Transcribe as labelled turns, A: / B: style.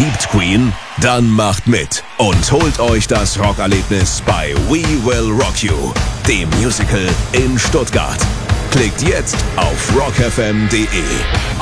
A: Liebt Queen? Dann macht mit und holt euch das Rockerlebnis bei We Will Rock You, dem Musical in Stuttgart. Klickt jetzt auf rockfm.de.